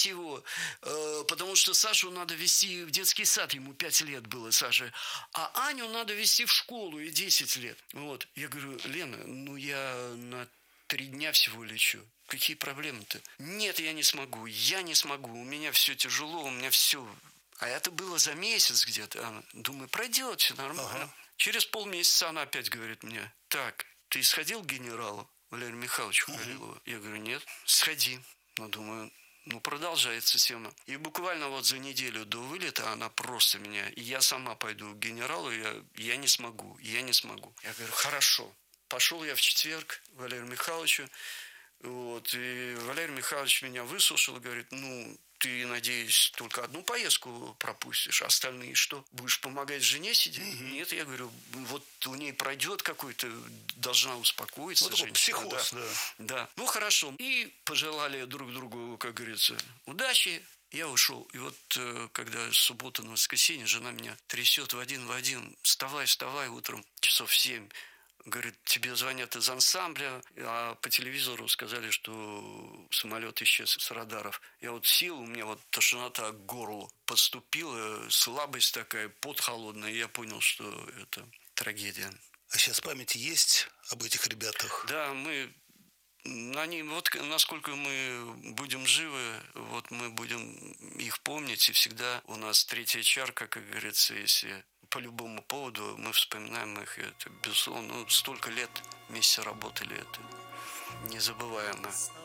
его, потому что Сашу надо везти в детский сад, ему 5 лет было, Саше, а Аню надо везти в школу, ей 10 лет. Вот. Я говорю, Лена, ну я на 3 дня всего лечу. Какие проблемы-то? Нет, я не смогу, у меня все тяжело, у меня все... А это было за месяц где-то. Думаю, пройдет, все нормально. Ага. Через полмесяца она опять говорит мне, так, ты сходил к генералу Валерию Михайловичу Горелову? Я говорю, нет, сходи. Ну, думаю, ну, продолжается тема. И буквально вот за неделю до вылета она просто меня, и я сама пойду к генералу, я не смогу. Я говорю, хорошо. Пошел я в четверг к Валерию Михайловичу, вот, и Валерий Михайлович меня выслушал и говорит, ну, ты, надеюсь, только одну поездку пропустишь, а остальные что? Будешь помогать жене сидеть? Нет, я говорю, вот у ней пройдет какой-то, должна успокоиться. Ну, такой психоз, да. Да. Ну, хорошо. И пожелали друг другу, как говорится, удачи. Я ушел. И вот, когда суббота на воскресенье, жена меня трясет в один, вставай утром, часов в 7. Говорит, тебе звонят из ансамбля, а по телевизору сказали, что самолет исчез с радаров. Я вот сел, у меня вот тошнота к горлу подступила, слабость такая, пот холодный, и я понял, что это трагедия. А сейчас память есть об этих ребятах? Да, они, вот насколько мы будем живы, вот мы будем их помнить, и всегда у нас третья чарка, как говорится, если по любому поводу мы вспоминаем их, и это, безусловно, столько лет вместе работали, это незабываемо.